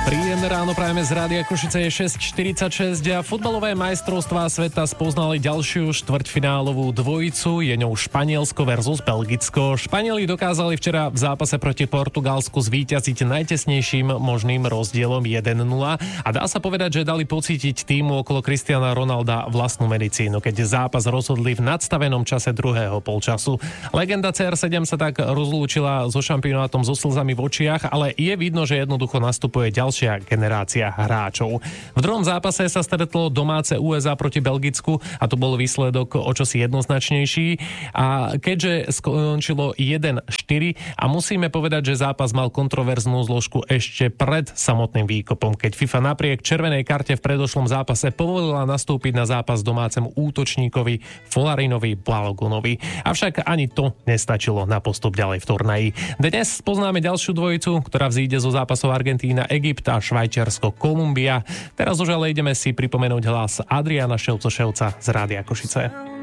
Príjemné ráno prajeme z Rádia Košice, je 6:46 a futbalové majstrovstvá sveta spoznali ďalšiu štvrťfinálovú dvojicu, je ňou Španielsko versus Belgicko. Španieli dokázali včera v zápase proti Portugalsku zvíťaziť najtesnejším možným rozdielom 1-0 a dá sa povedať, že dali pocítiť týmu okolo Cristiana Ronalda vlastnú medicínu, keď zápas rozhodli v nadstavenom čase druhého polčasu. Legenda CR7 sa tak rozlúčila so šampionátom so slzami v očiach, ale je vidno, že jednoducho nastupuje ďalšia generácia hráčov. V druhom zápase sa stretlo domáce USA proti Belgicku a to bol výsledok o čosi jednoznačnejší. A keďže skončilo 1-4 a musíme povedať, že zápas mal kontroverznú zložku ešte pred samotným výkopom, keď FIFA napriek červenej karte v predošlom zápase povolila nastúpiť na zápas domácemu útočníkovi Folarinovi Balogunovi. Avšak ani to nestačilo na postup ďalej v turnaji. Dnes poznáme ďalšiu dvojicu, ktorá vzíde zo zápasov Argentína-Egypt a Švajčiarsko-Kolumbia. Teraz už ale ideme si pripomenúť hlas Adriána Ševco-Ševca z Rádia Košice.